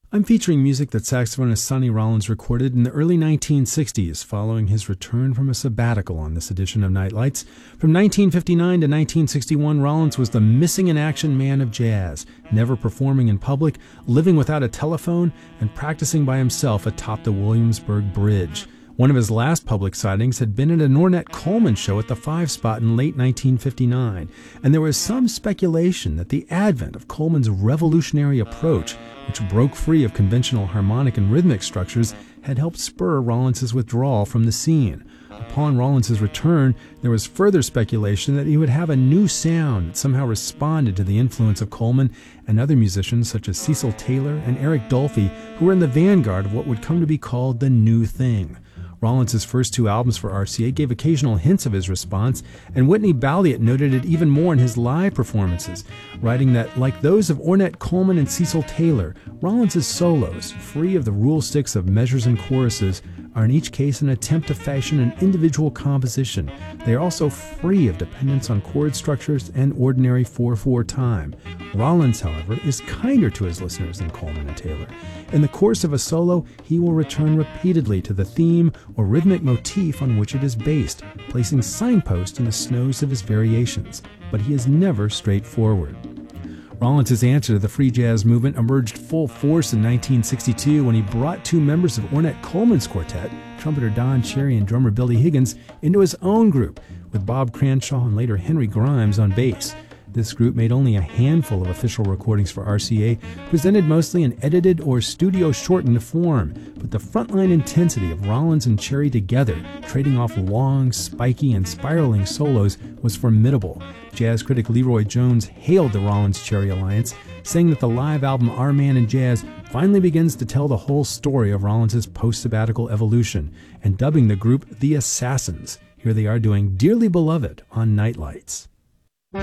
I'm featuring music that saxophonist Sonny Rollins recorded in the early 1960s following his return from a sabbatical on this edition of Nightlights. From 1959 to 1961, Rollins was the missing-in-action man of jazz, never performing in public, living without a telephone, and practicing by himself atop the Williamsburg Bridge. One of his last public sightings had been at an Ornette Coleman show at the Five Spot in late 1959, and there was some speculation that the advent of Coleman's revolutionary approach, which broke free of conventional harmonic and rhythmic structures, had helped spur Rollins's withdrawal from the scene. Upon Rollins's return, there was further speculation that he would have a new sound that somehow responded to the influence of Coleman and other musicians such as Cecil Taylor and Eric Dolphy, who were in the vanguard of what would come to be called the New Thing. Rollins' first two albums for RCA gave occasional hints of his response, and Whitney Balliet noted it even more in his live performances, writing that, like those of Ornette Coleman and Cecil Taylor, Rollins' solos, free of the rule sticks of measures and choruses, are in each case an attempt to fashion an individual composition. They are also free of dependence on chord structures and ordinary 4/4 time. Rollins, however, is kinder to his listeners than Coleman and Taylor. In the course of a solo, he will return repeatedly to the theme or rhythmic motif on which it is based, placing signposts in the snows of his variations, but he is never straightforward. Rollins' answer to the free jazz movement emerged full force in 1962 when he brought two members of Ornette Coleman's quartet, trumpeter Don Cherry and drummer Billy Higgins, into his own group, with Bob Cranshaw and later Henry Grimes on bass. This group made only a handful of official recordings for RCA, presented mostly in edited or studio-shortened form, but the frontline intensity of Rollins and Cherry together, trading off long, spiky, and spiraling solos, was formidable. Jazz critic Leroy Jones hailed the Rollins-Cherry alliance, saying that the live album Our Man in Jazz finally begins to tell the whole story of Rollins' post-sabbatical evolution, and dubbing the group the Assassins. Here they are doing Dearly Beloved on Nightlights.